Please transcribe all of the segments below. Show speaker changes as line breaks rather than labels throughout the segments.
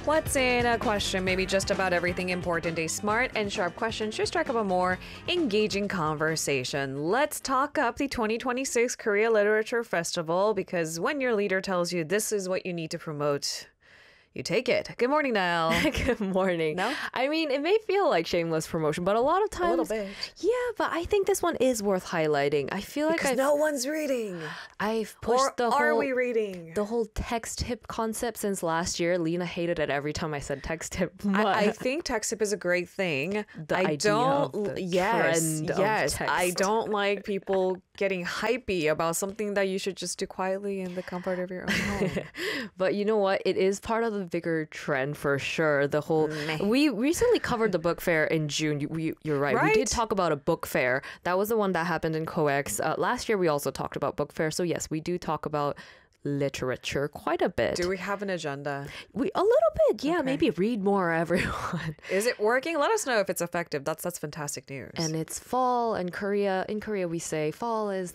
What's in a question? Maybe just about everything important. A smart and sharp question should strike up a more engaging conversation. Let's talk up the 2026 Korea Literature Festival, because when your leader tells you this is what you need to promote, you take it. Good morning, Niall.
Good morning.
No?
I mean, it may feel like shameless promotion, but a lot of times...
A little bit.
Yeah, but I think this one is worth highlighting. I feel like
Because no one's reading.
I've pushed
Or
the
are
whole...
we reading?
The whole text tip concept since last year. Lena hated it every time I said text tip.
I think text tip is a great thing.
The idea of the trend of text.
I don't like people getting hypey about something that you should just do quietly in the comfort of your own home.
But you know what? It is part of the bigger trend for sure. The whole we recently covered the book fair in June. You're right. We did talk about a book fair. That was the one that happened in COEX. Last year we also talked about book fair. So yes, we do talk about literature quite a bit.
Do we have an agenda?
A little bit, yeah. Okay. Maybe read more, everyone.
Is it working? Let us know if it's effective. That's fantastic news.
And it's fall in Korea. In Korea, we say fall is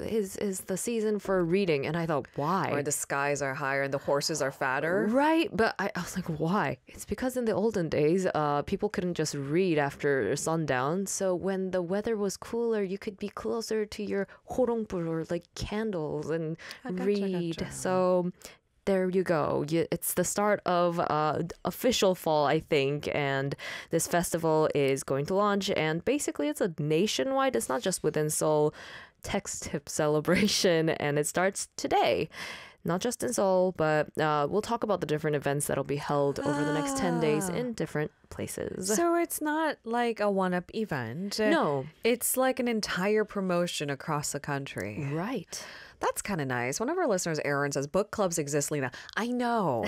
the season for reading. And I thought, why?
Or the skies are higher and the horses are fatter.
Right, but I was like, why? It's because in the olden days, people couldn't just read after sundown. So when the weather was cooler, you could be closer to your 호롱불 or like candles and read. So there you go. It's the start of official fall, I think, and this festival is going to launch. And basically, it's a nationwide, it's not just within Seoul, text tip celebration, and it starts today. Not just in Seoul, but we'll talk about the different events that'll be held over the next 10 days in different places.
So it's not like a one-up event.
No.
It's like an entire promotion across the country.
Right.
That's kind of nice. One of our listeners, Aaron, says, book clubs exist, Lena. I know.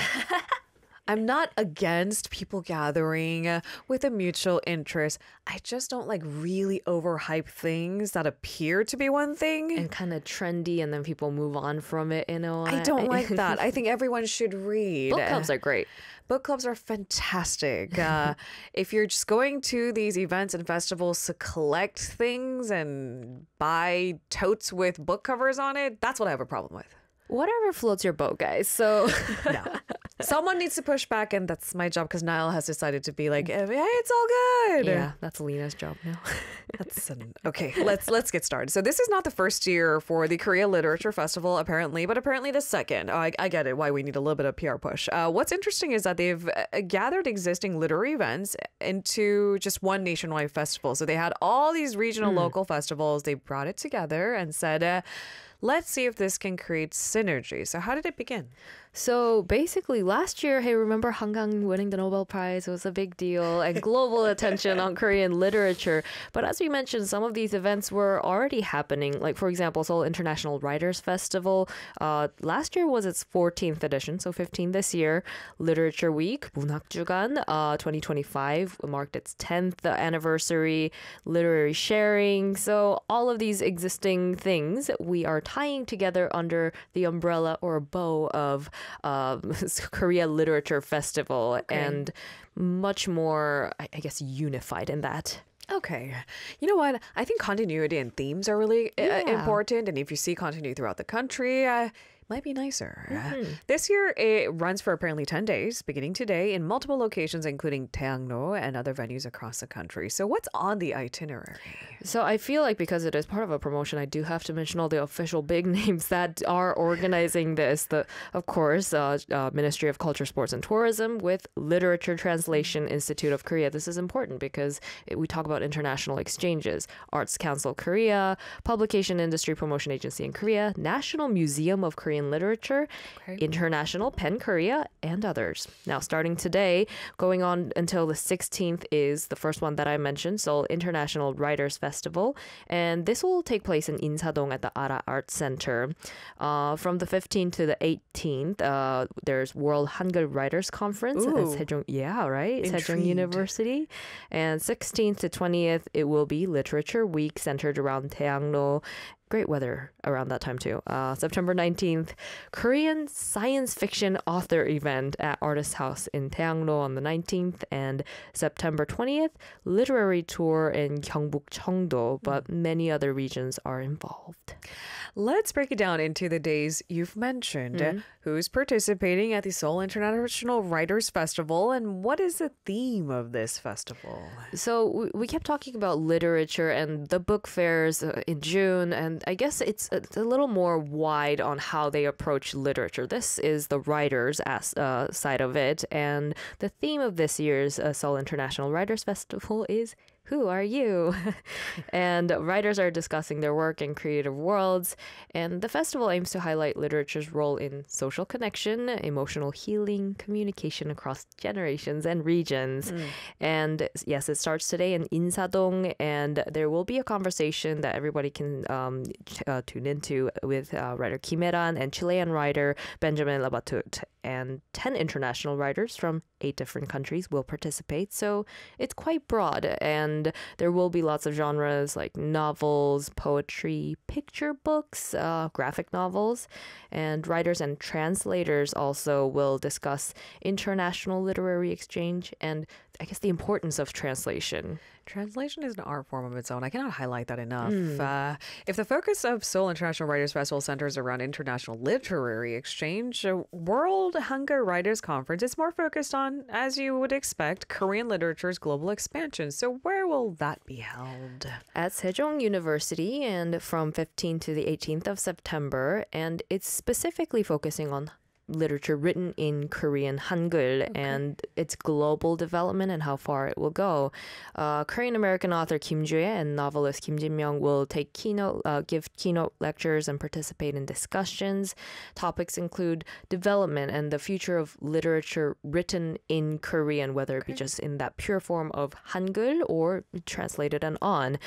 I'm not against people gathering with a mutual interest. I just don't like really overhype things that appear to be one thing.
And kind of trendy, and then people move on from it in a way.
I don't like that. I think everyone should read.
Book clubs are great.
Book clubs are fantastic. If you're just going to these events and festivals to collect things and buy totes with book covers on it, that's what I have a problem with.
Whatever floats your boat, guys. So
no. Someone needs to push back, and that's my job because Niall has decided to be like, hey, it's all good.
Yeah, that's Lena's job now.
Okay, let's get started. So this is not the first year for the Korea Literature Festival, apparently, but apparently the second. I get it, why we need a little bit of PR push. What's interesting is that they've gathered existing literary events into just one nationwide festival. So they had all these regional local festivals. They brought it together and said, let's see if this can create synergy. So how did it begin?
So basically last year, hey, remember Hangang winning the Nobel Prize? It was a big deal and global attention on Korean literature. But as we mentioned, some of these events were already happening. Like, for example, Seoul International Writers Festival. Last year was its 14th edition, so 15 this year. Literature Week, 문학주간 2025 marked its 10th anniversary. Literary sharing. So all of these existing things we are tying together under the umbrella or bow of Korea Literature Festival, and much more, I guess, unified in that.
Okay. You know what? I think continuity and themes are really important. And if you see continuity throughout the country, might be nicer. This year, it runs for apparently 10 days, beginning today, in multiple locations, including Daeangno and other venues across the country. So what's on the itinerary?
So I feel like because it is part of a promotion, I do have to mention all the official big names that are organizing this. Of course, Ministry of Culture, Sports and Tourism with Literature Translation Institute of Korea. This is important because we talk about international exchanges. Arts Council Korea, Publication Industry Promotion Agency in Korea, National Museum of Korean Literature, International Pen Korea, and others. Now, starting today, going on until the 16th is the first one that I mentioned, Seoul International Writers Festival, and this will take place in Insadong at the Ara Art Center. From the 15th to the 18th, there's World Hangul Writers Conference at Sejong, Sejong University, and 16th to 20th, it will be Literature Week centered around Daeangno great weather around that time too. September 19th, Korean science fiction author event at Artist House in Daeangno on the 19th, and September 20th, literary tour in Gyeongbuk, Cheongdo, but many other regions are involved.
Let's break it down into the days you've mentioned. Who's participating at the Seoul International Writers Festival, and what is the theme of this festival?
So we kept talking about literature and the book fairs in June, and I guess it's a little more wide on how they approach literature. This is the writers side of it, and the theme of this year's Seoul International Writers Festival is "Who are you?" And writers are discussing their work in creative worlds. And the festival aims to highlight literature's role in social connection, emotional healing, communication across generations and regions. And yes, it starts today in Insadong, and there will be a conversation that everybody can tune into with writer Kim Eran and Chilean writer Benjamin Labatut. And 10 international writers from 8 different countries will participate. So it's quite broad, and there will be lots of genres like novels, poetry, picture books, graphic novels, and writers and translators also will discuss international literary exchange and I guess the importance of translation.
Translation is an art form of its own. I cannot highlight that enough. If the focus of Seoul International Writers Festival centers around international literary exchange, World Hangul Writers Conference is more focused on, as you would expect, Korean literature's global expansion. So where will that be held?
At Sejong University, and from 15th to the 18th of September, and it's specifically focusing on literature written in Korean Hangul and its global development and how far it will go. Korean-American author Kim Jue and novelist Kim Jin-myung will give keynote lectures and participate in discussions. Topics include development and the future of literature written in Korean, whether it be just in that pure form of Hangul or translated and on.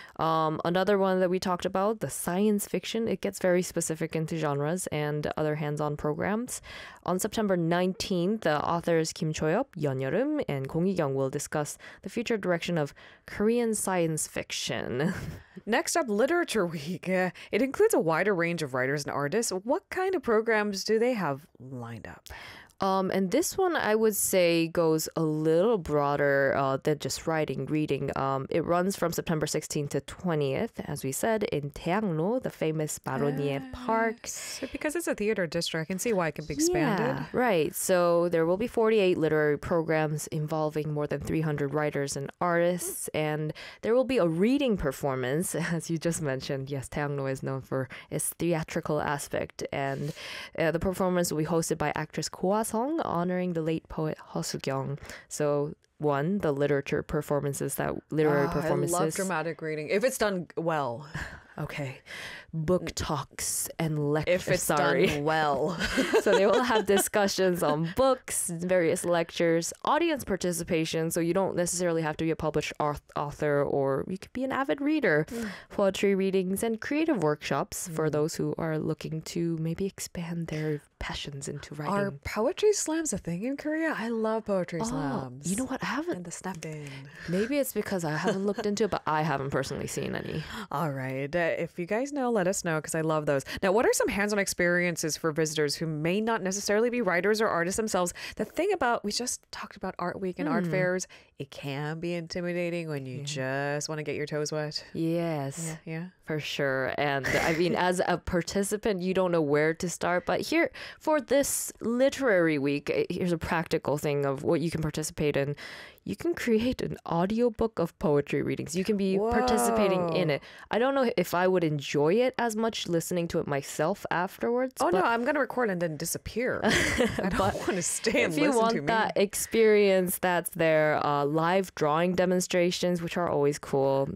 Another one that we talked about, the science fiction, it gets very specific into genres and other hands-on programs. On September 19th, the authors Kim Choi-up, Yeon Yeoreum, and Gong Hee-kyung will discuss the future direction of Korean science fiction.
Next up, Literature Week. It includes a wider range of writers and artists. What kind of programs do they have lined up?
And this one, I would say, goes a little broader than just reading. It runs from September 16th to 20th, as we said, in Daeangno, the famous Baronie Park.
So because it's a theater district, I can see why it can be expanded.
Yeah, right. So there will be 48 literary programs involving more than 300 writers and artists, and there will be a reading performance, as you just mentioned. Yes, Daeangno is known for its theatrical aspect, and the performance will be hosted by actress Ko Ah-sung, honoring the late poet Ho Soo-kyung. So the literary performances.
I love dramatic reading if it's done well.
Okay. Book talks and lectures.
If it's done well.
So they will have discussions on books, various lectures, audience participation. So you don't necessarily have to be a published author, or you could be an avid reader. Poetry readings and creative workshops for those who are looking to maybe expand their passions into writing.
Are poetry slams a thing in Korea? I love poetry slams.
You know what? I haven't.
And the snapping.
Maybe it's because I haven't looked into it, but I haven't personally seen any.
All right. If you guys know, let us know, because I love those. Now, what are some hands-on experiences for visitors who may not necessarily be writers or artists themselves? The thing about, we just talked about Art Week and art fairs. It can be intimidating when you just want to get your toes wet.
Yes.
Yeah.
For sure. And I mean, as a participant, you don't know where to start. But here, for this literary week, here's a practical thing of what you can participate in. You can create an audiobook of poetry readings. You can be participating in it. I don't know if I would enjoy it as much listening to it myself afterwards.
Oh, no, I'm going to record and then disappear. I don't want to stay and listen to me.
If you want that experience, that's there. Live drawing demonstrations, which are always cool.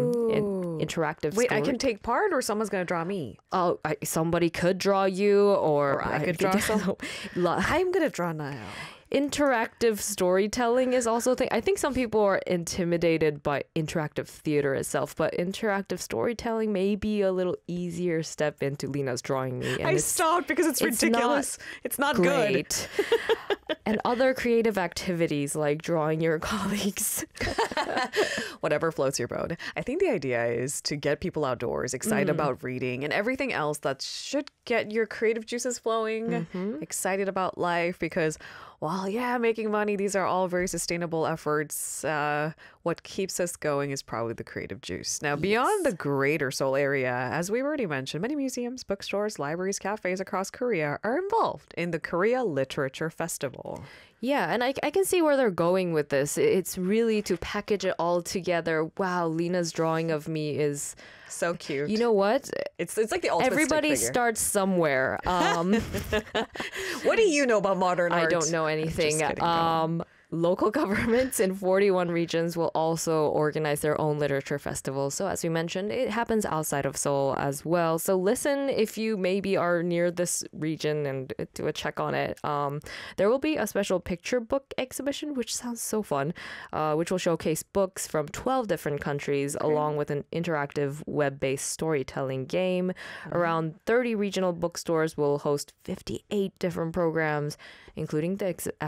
Interactive
Wait, I can take part, or someone's going to draw me?
Oh, somebody could draw you, or
I could draw someone. I'm going to draw now.
Interactive storytelling is also a thing. I think some people are intimidated by interactive theater itself, but interactive storytelling may be a little easier step into Lena's drawing me. And
I stopped because it's ridiculous. It's not
great.
good.
and other creative activities like drawing your colleagues.
Whatever floats your boat. I think the idea is to get people outdoors, excited about reading and everything else that should get your creative juices flowing, excited about life because, while, yeah, making money, these are all very sustainable efforts. What keeps us going is probably the creative juice. Now, beyond the greater Seoul area, as we already mentioned, many museums, bookstores, libraries, cafes across Korea are involved in the Korea Literature Festival.
Yeah, and I can see where they're going with this. It's really to package it all together. Wow, Lena's drawing of me is
so cute.
You know what?
It's like the ultimate
Everybody
stick figure.
starts somewhere.
What do you know about modern art?
I don't know anything.
Just kidding, no.
Local governments in 41 regions will also organize their own literature festivals. So as we mentioned, it happens outside of Seoul as well. So listen if you maybe are near this region and do a check on it. There will be a special picture book exhibition, which sounds so fun, which will showcase books from 12 different countries along with an interactive web-based storytelling game. Around 30 regional bookstores will host 58 different programs, including the